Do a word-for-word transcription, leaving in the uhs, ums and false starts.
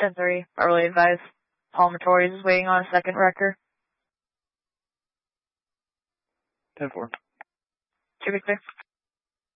ten three, early advice. Palmatorius is waiting on a second wrecker. ten four. Should be clear.